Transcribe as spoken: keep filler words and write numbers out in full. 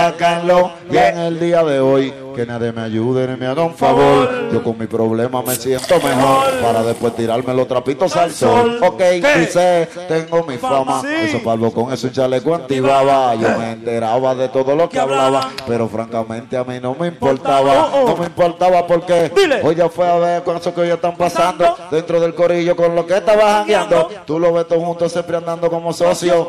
Sácanlo y en el día de hoy que nadie me ayude ni me haga un favor. Yo con mi problema me siento mejor para después tirarme los trapitos al sol. Ok, dice, tengo mi fama. Eso palvo con eso un chaleco antibaba. Yo me enteraba de todo lo que hablaba, pero francamente a mí no me importaba. No me importaba porque hoy ya fue a ver con eso que hoy están pasando dentro del corillo con lo que estaba jangueando. Tú lo ves todos juntos siempre andando como socio.